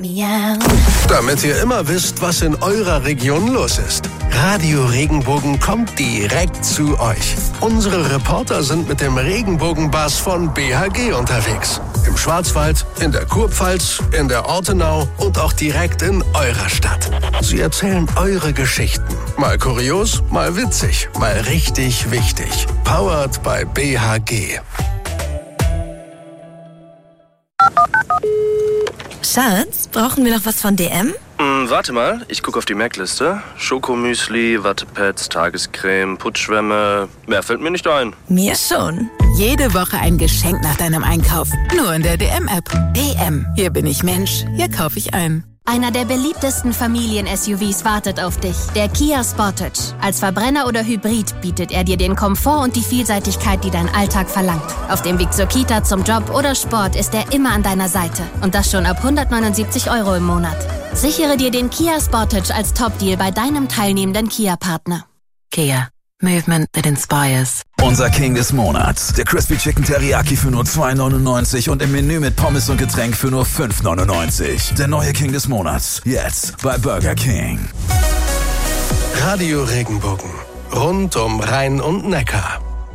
Miau. Damit ihr immer wisst, was in eurer Region los ist. Radio Regenbogen kommt direkt zu euch. Unsere Reporter sind mit dem Regenbogenbus von BHG unterwegs. Im Schwarzwald, in der Kurpfalz, in der Ortenau und auch direkt in eurer Stadt. Sie erzählen eure Geschichten. Mal kurios, mal witzig, mal richtig wichtig. Powered by BHG. Schatz, brauchen wir noch was von DM? Warte mal, ich gucke auf die Merkliste. Schokomüsli, Wattepads, Tagescreme, Putzschwämme. Mehr fällt mir nicht ein. Mir schon. Jede Woche ein Geschenk nach deinem Einkauf. Nur in der DM-App. DM. Hier bin ich Mensch. Hier kaufe ich ein. Einer der beliebtesten Familien-SUVs wartet auf dich. Der Kia Sportage. Als Verbrenner oder Hybrid bietet er dir den Komfort und die Vielseitigkeit, die dein Alltag verlangt. Auf dem Weg zur Kita, zum Job oder Sport ist er immer an deiner Seite. Und das schon ab 179 € im Monat. Sichere dir den Kia Sportage als Top-Deal bei deinem teilnehmenden Kia-Partner. Kia. Movement that inspires. Unser King des Monats. Der Crispy Chicken Teriyaki für nur 2,99 und im Menü mit Pommes und Getränk für nur 5,99. Der neue King des Monats. Jetzt bei Burger King. Radio Regenbogen. Rund um Rhein und Neckar.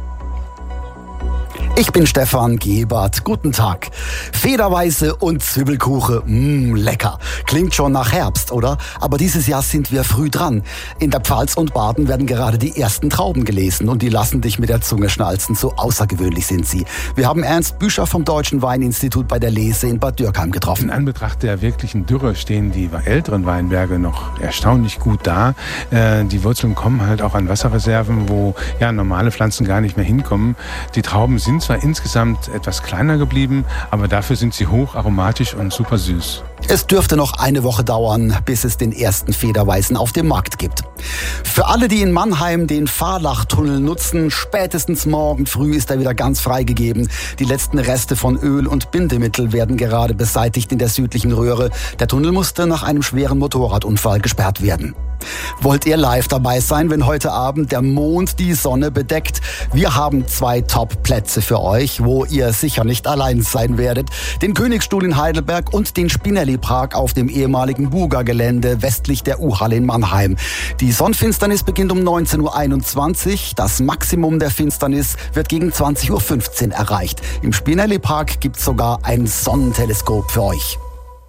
Ich bin Stefan Gebert. Guten Tag. Federweiße und Zwiebelkuchen. Lecker. Klingt schon nach Herbst, oder? Aber dieses Jahr sind wir früh dran. In der Pfalz und Baden werden gerade die ersten Trauben gelesen und die lassen dich mit der Zunge schnalzen. So außergewöhnlich sind sie. Wir haben Ernst Büscher vom Deutschen Weininstitut bei der Lese in Bad Dürkheim getroffen. In Anbetracht der wirklichen Dürre stehen die älteren Weinberge noch erstaunlich gut da. Die Wurzeln kommen halt auch an Wasserreserven, wo normale Pflanzen gar nicht mehr hinkommen. Die Trauben sind zwar insgesamt etwas kleiner geblieben, aber dafür sind sie hoch aromatisch und super süß. Es dürfte noch eine Woche dauern, bis es den ersten Federweißen auf dem Markt gibt. Für alle, die in Mannheim den Fahrlachtunnel nutzen, spätestens morgen früh ist er wieder ganz freigegeben. Die letzten Reste von Öl und Bindemittel werden gerade beseitigt in der südlichen Röhre. Der Tunnel musste nach einem schweren Motorradunfall gesperrt werden. Wollt ihr live dabei sein, wenn heute Abend der Mond die Sonne bedeckt? Wir haben 2 Top-Plätze für euch, wo ihr sicher nicht allein sein werdet. Den Königsstuhl in Heidelberg und den Spinelli-Park auf dem ehemaligen Buga-Gelände westlich der U-Halle in Mannheim. Die Sonnenfinsternis beginnt um 19:21 Uhr. Das Maximum der Finsternis wird gegen 20:15 Uhr erreicht. Im Spinelli-Park gibt's sogar ein Sonnenteleskop für euch.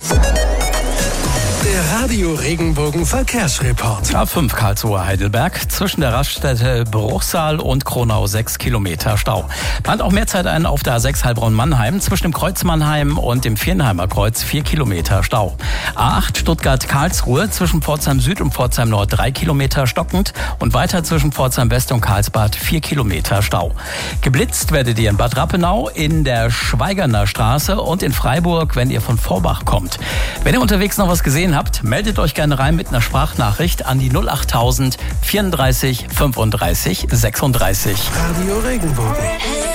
Der Radio Regenbogen Verkehrsreport. A5 Karlsruhe Heidelberg. Zwischen der Raststätte Bruchsal und Kronau 6 Kilometer Stau. Plant auch mehr Zeit ein auf der A6 Heilbronn-Mannheim. Zwischen dem Kreuz Mannheim und dem Viernheimer Kreuz 4 Kilometer Stau. A8 Stuttgart-Karlsruhe. Zwischen Pforzheim Süd und Pforzheim Nord 3 Kilometer stockend. Und weiter zwischen Pforzheim West und Karlsbad 4 Kilometer Stau. Geblitzt werdet ihr in Bad Rappenau, in der Schweigerner Straße und in Freiburg, wenn ihr von Vorbach kommt. Wenn ihr unterwegs noch was gesehen habt, meldet euch gerne rein mit einer Sprachnachricht an die 08000 34 35 36. Radio Regenbogen.